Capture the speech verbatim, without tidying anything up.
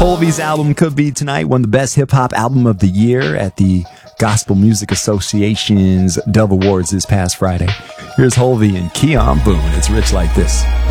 Holvy's album Could Be Tonight won the Best Hip Hop Album of the Year at the Gospel Music Association's Dove Awards this past Friday. Here's Holvy and Keon Boone. It's Rich Like This